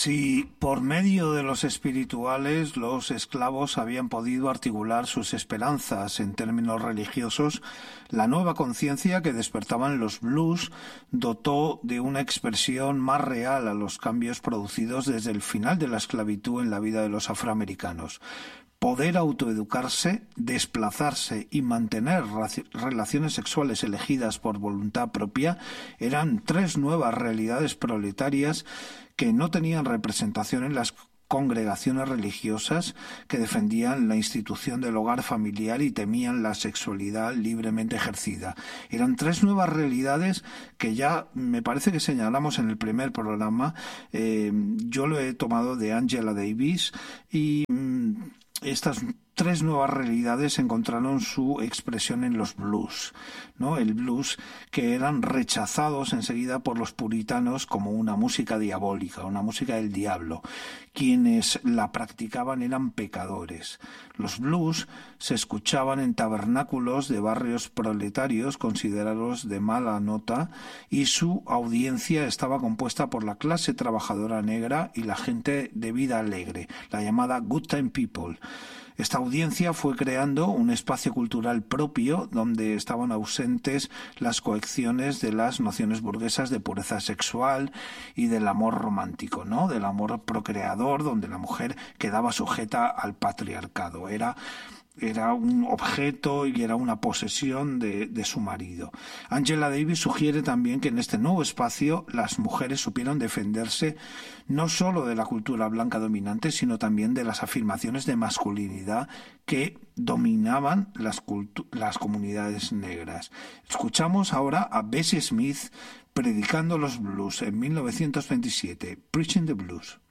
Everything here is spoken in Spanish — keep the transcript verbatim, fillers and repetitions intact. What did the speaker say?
Si por medio de los espirituales los esclavos habían podido articular sus esperanzas en términos religiosos, la nueva conciencia que despertaban los blues dotó de una expresión más real a los cambios producidos desde el final de la esclavitud en la vida de los afroamericanos. Poder autoeducarse, desplazarse y mantener relaciones sexuales elegidas por voluntad propia eran tres nuevas realidades proletarias que no tenían representación en las congregaciones religiosas que defendían la institución del hogar familiar y temían la sexualidad libremente ejercida. Eran tres nuevas realidades que ya me parece que señalamos en el primer programa. Eh, yo lo he tomado de Angela Davis y mm, estas tres nuevas realidades encontraron su expresión en los blues, ¿no? El blues que eran rechazados enseguida por los puritanos como una música diabólica, una música del diablo. Quienes la practicaban eran pecadores. Los blues se escuchaban en tabernáculos de barrios proletarios considerados de mala nota y su audiencia estaba compuesta por la clase trabajadora negra y la gente de vida alegre, la llamada Good Time People. Esta audiencia fue creando un espacio cultural propio donde estaban ausentes las coacciones de las nociones burguesas de pureza sexual y del amor romántico, ¿no? Del amor procreador, donde la mujer quedaba sujeta al patriarcado. Era Era un objeto y era una posesión de, de su marido. Angela Davis sugiere también que en este nuevo espacio las mujeres supieron defenderse no solo de la cultura blanca dominante, sino también de las afirmaciones de masculinidad que dominaban las, cultu- las comunidades negras. Escuchamos ahora a Bessie Smith predicando los blues en mil novecientos veintisiete, Preaching the Blues.